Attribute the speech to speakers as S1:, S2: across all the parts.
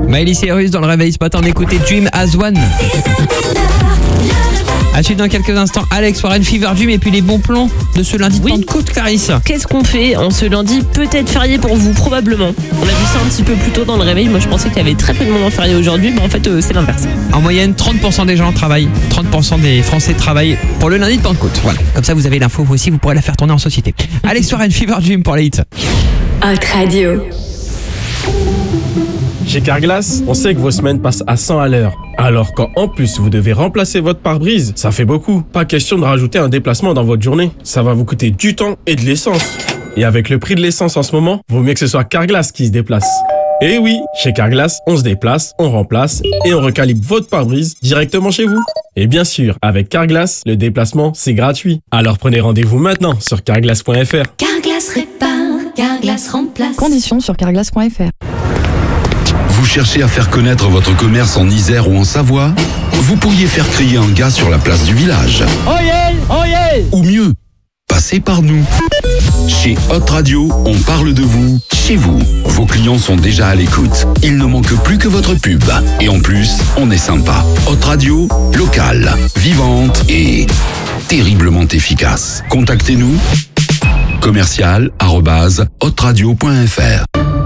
S1: Miley Cyrus dans le réveil ce matin, on écoutait Dream as One. À suite dans quelques instants, Alex Warren, Fever Dream et puis les bons plans de ce lundi de Pentecôte, Clarisse.
S2: Qu'est-ce qu'on fait en ce lundi? Peut-être férié pour vous, probablement. On a vu ça un petit peu plus tôt dans le réveil. Moi, je pensais qu'il y avait très peu de moments fériés aujourd'hui, mais en fait, c'est l'inverse.
S1: En moyenne, 30% des gens travaillent, 30% des Français travaillent pour le lundi de Pentecôte. Voilà, comme ça vous avez l'info, vous aussi, vous pourrez la faire tourner en société. Alex Warren, Fever Dream pour les hits.
S3: Hot Radio.
S4: Chez Carglass, on sait que vos semaines passent à 100 à l'heure. Alors quand en plus vous devez remplacer votre pare-brise, ça fait beaucoup. Pas question de rajouter un déplacement dans votre journée. Ça va vous coûter du temps et de l'essence. Et avec le prix de l'essence en ce moment, vaut mieux que ce soit Carglass qui se déplace. Et oui, chez Carglass, on se déplace, on remplace et on recalibre votre pare-brise directement chez vous. Et bien sûr, avec Carglass, le déplacement, c'est gratuit. Alors prenez rendez-vous maintenant sur carglass.fr.
S3: Carglass répare, Carglass remplace.
S5: Conditions sur carglass.fr.
S6: Vous cherchez à faire connaître votre commerce en Isère ou en Savoie? Vous pourriez faire crier un gars sur la place du village. Ou mieux, passez par nous. Chez Hot Radio, on parle de vous, chez vous. Vos clients sont déjà à l'écoute. Il ne manque plus que votre pub. Et en plus, on est sympa. Hot Radio, locale, vivante et terriblement efficace. Contactez-nous. commercial@hotradio.fr.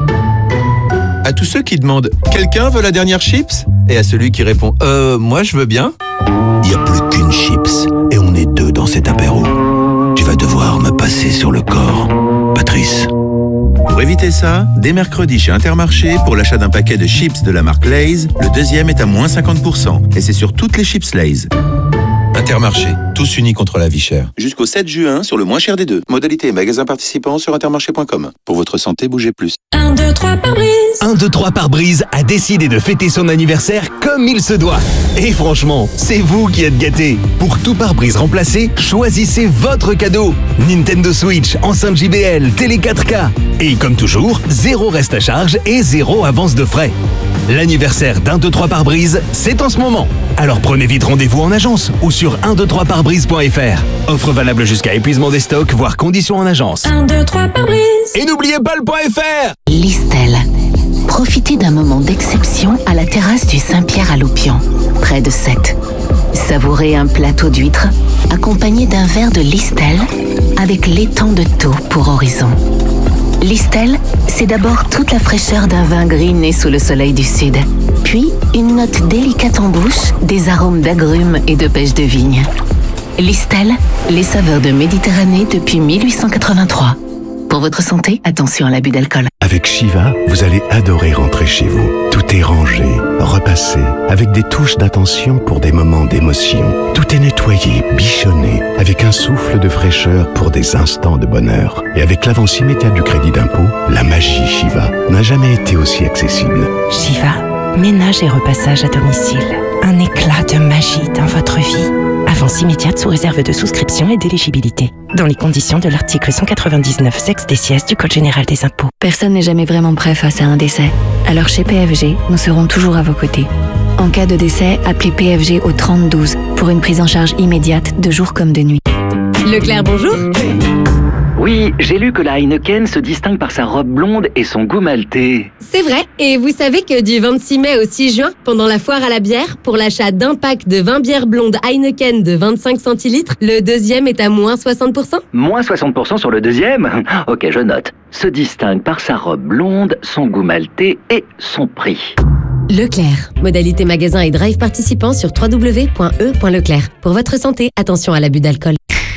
S7: À tous ceux qui demandent « Quelqu'un veut la dernière chips ?» et à celui qui répond « Moi je veux bien ?»
S8: Il n'y a plus qu'une chips et on est deux dans cet apéro. Tu vas devoir me passer sur le corps, Patrice.
S7: Pour éviter ça, dès mercredi chez Intermarché, pour l'achat d'un paquet de chips de la marque Lay's, le deuxième est à moins 50%. Et c'est sur toutes les chips Lay's. Intermarché, tous unis contre la vie chère. Jusqu'au 7 juin, sur le moins cher des deux. Modalité et magasins participants sur intermarché.com. Pour votre santé, bougez plus.
S3: 1, 2, 3 pare-brise.
S9: 1, 2, 3 pare-brise a décidé de fêter son anniversaire comme il se doit. Et franchement, c'est vous qui êtes gâtés. Pour tout pare-brise remplacé, choisissez votre cadeau. Nintendo Switch, enceinte JBL, télé 4K. Et comme toujours, 0 reste à charge et 0 avance de frais. L'anniversaire d'1, 2, 3 pare-brise, c'est en ce moment. Alors prenez vite rendez-vous en agence ou sur 123pare-brise.fr. Offre valable jusqu'à épuisement des stocks, voire conditions en agence.
S3: 1, 2, 3 pare-brise.
S9: Et n'oubliez pas le .fr.
S10: Listel. Profitez d'un moment d'exception à la terrasse du Saint-Pierre à Loupian, près de Sète. Savourez un plateau d'huîtres accompagné d'un verre de Listel avec l'étang de Thau pour horizon. Listel, c'est d'abord toute la fraîcheur d'un vin gris né sous le soleil du sud, puis une note délicate en bouche, des arômes d'agrumes et de pêche de vigne. Listel, les saveurs de Méditerranée depuis 1883. Pour votre santé, attention à l'abus d'alcool.
S8: Avec Shiva, vous allez adorer rentrer chez vous. Tout est rangé, repassé, avec des touches d'attention pour des moments d'émotion. Tout est nettoyé, bichonné, avec un souffle de fraîcheur pour des instants de bonheur. Et avec l'avance immédiate du crédit d'impôt, la magie Shiva n'a jamais été aussi accessible.
S11: Shiva, ménage et repassage à domicile. Un éclat de magie dans votre vie. Avance immédiate sous réserve de souscription et d'éligibilité. Dans les conditions de l'article 199 sexe des sièges du Code général des impôts.
S12: Personne n'est jamais vraiment prêt face à un décès. Alors chez PFG, nous serons toujours à vos côtés. En cas de décès, appelez PFG au 3012 pour une prise en charge immédiate de jour comme de nuit.
S13: Leclerc, bonjour.
S14: Oui, j'ai lu que la Heineken se distingue par sa robe blonde et son goût maltais.
S13: C'est vrai, et vous savez que du 26 mai au 6 juin, pendant la foire à la bière, pour l'achat d'un pack de 20 bières blondes Heineken de 25 centilitres, le deuxième est à moins 60%.
S14: Moins 60% sur le deuxième? Ok, je note. Se distingue par sa robe blonde, son goût maltais et son prix.
S13: Leclerc. Modalité magasin et drive participant sur www.e.leclerc. Pour votre santé, attention à l'abus d'alcool.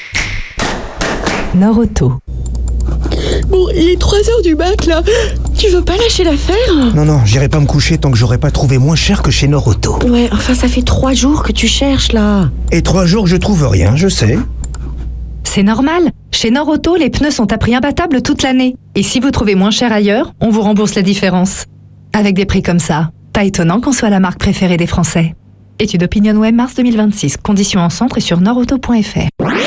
S11: Norauto.
S15: Bon, il est 3h du mat, là. Tu veux pas lâcher l'affaire?
S16: Non, j'irai pas me coucher tant que j'aurai pas trouvé moins cher que chez Norauto.
S15: Ouais, enfin, ça fait 3 jours que tu cherches, là.
S16: Et 3 jours que je trouve rien, je sais.
S5: C'est normal. Chez Norauto, les pneus sont à prix imbattable toute l'année. Et si vous trouvez moins cher ailleurs, on vous rembourse la différence. Avec des prix comme ça, pas étonnant qu'on soit la marque préférée des Français. Étude OpinionWay mars 2026. Conditions en centre et sur norauto.fr.